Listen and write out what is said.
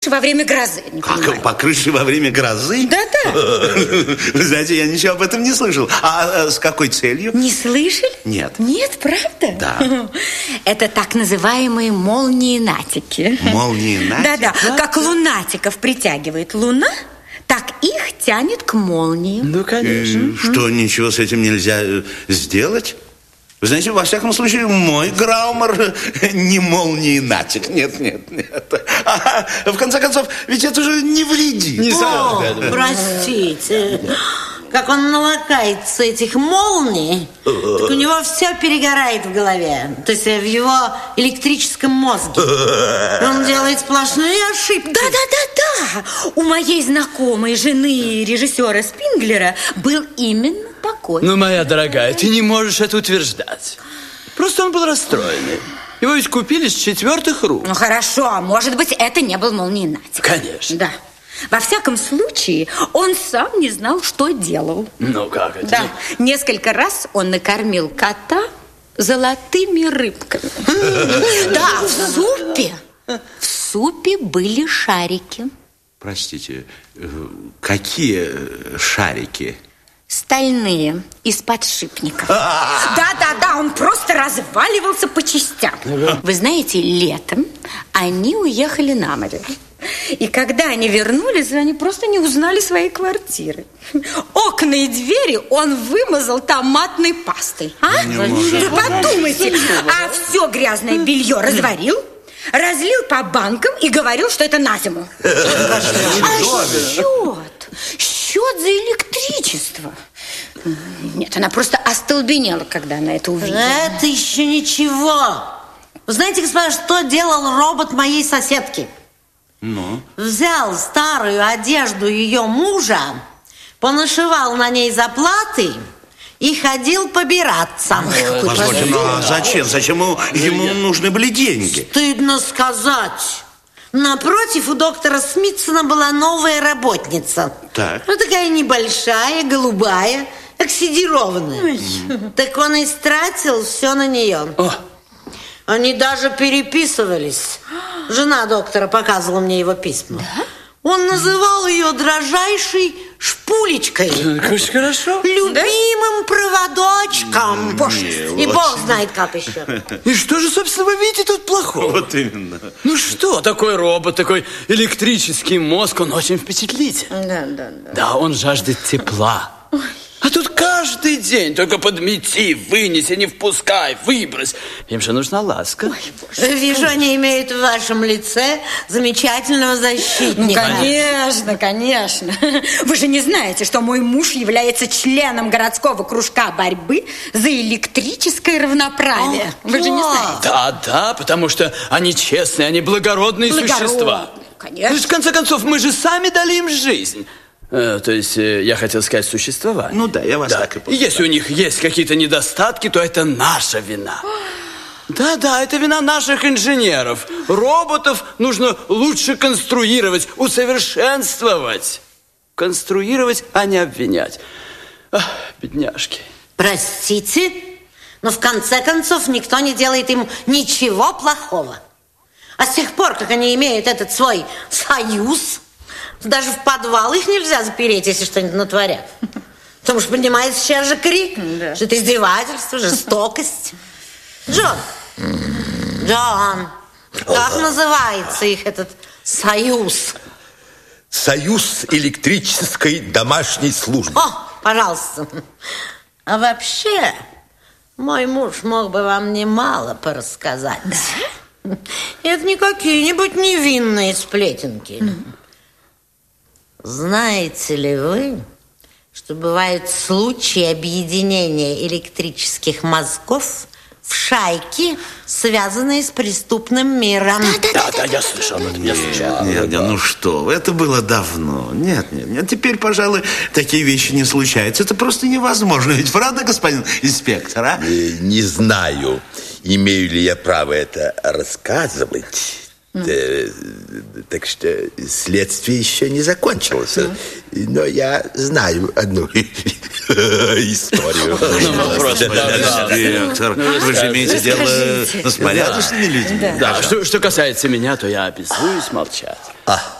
крыше во время грозы. Как, по крыше во время грозы? Да-да. Вы знаете, я ничего об этом не слышал. А с какой целью? Не слышали? Нет. Нет, правда? Да. Это так называемые молниенатики. Молниенатики? Да-да. Как лунатиков притягивает луна, так их тянет к молнии. Ну, конечно. Что, ничего с этим нельзя сделать? Вы знаете, во всяком случае, мой Граумер не молниенатик. Нет. А, в конце концов, ведь это же не вредит. Простите. Как он налакается этих молний, так у него все перегорает в голове. То есть в его электрическом мозге. Он делает сплошные ошибки. Да. У моей знакомой жены режиссера Спинглера был именно такой. Ну, моя дорогая, ты не можешь это утверждать. Просто он был расстроенный. Его ведь купили с 4-х рук. Ну, хорошо, может быть, это не был молниенатик. Конечно. Да. Во всяком случае, он сам не знал, что делал. Ну, как это? Да, несколько раз он накормил кота золотыми рыбками. Да, в супе были шарики. Простите, какие шарики? Стальные, из подшипников. Да, он просто разваливался по частям. Вы знаете, летом они уехали на море. И когда они вернулись, они просто не узнали своей квартиры. Окна и двери он вымазал томатной пастой. Вы подумайте. А все грязное белье разварил, разлил по банкам и говорил, что это на зиму. А счет за электричество. Нет, она просто остолбенела, когда она это увидела. Это еще ничего. Вы знаете, господа, что делал робот моей соседки? Ну? Взял старую одежду ее мужа, понашивал на ней заплаты и ходил побираться. Позвольте, но зачем? Зачем ему нужны были деньги? Стыдно сказать. Напротив у доктора Смитсона была новая работница. Так. Ну, такая небольшая, голубая, оксидированная. Так он истратил все на нее. Они даже переписывались. Жена доктора показывала мне его письма. Да? Он называл ее дрожайшей шпулечкой. Очень хорошо. Любимым проводочком. И бог знает, как еще. И что же, собственно, вы видите тут плохого? Вот именно. Ну что, такой робот, такой электрический мозг, он очень впечатлительный. Да, он жаждет тепла. А тут каждый день только подмети, вынеси, не впускай, выбрось. Им же нужна ласка. Вижу, они имеют в вашем лице замечательного защитника. Ну, конечно. Вы же не знаете, что мой муж является членом городского кружка борьбы за электрическое равноправие. Вы же не знаете. Да, потому что они честные, они благородные существа. Конечно. В конце концов, мы же сами дали им жизнь. То есть, я хотел сказать, существование. Ну да, я вас так и понял. Если у них есть какие-то недостатки, то это наша вина. Да, это вина наших инженеров. Роботов нужно лучше конструировать, усовершенствовать. Конструировать, а не обвинять. Бедняжки. Простите, но в конце концов никто не делает им ничего плохого. А с тех пор, как они имеют этот свой союз, даже в подвал их нельзя запереть, если что-нибудь натворят. Потому что поднимается сейчас же крик, что это издевательство, жестокость. Джон, как называется их этот союз? Союз электрической домашней службы. О, пожалуйста. А вообще, мой муж мог бы вам немало порассказать. Это не какие-нибудь невинные сплетенки. Знаете ли вы, что бывают случаи объединения электрических мозгов в шайки, связанные с преступным миром? Да, я слышал об этом, Нет, ну что вы, это было давно. Нет, теперь, пожалуй, такие вещи не случаются. Это просто невозможно. Ведь правда, господин инспектор, а? Не знаю, имею ли я право это рассказывать. Так что следствие еще не закончилось. Но я знаю одну историю. Инспектор, вы же имеете дело с порядочными людьми. Да, что касается меня, то я обязуюсь молчать.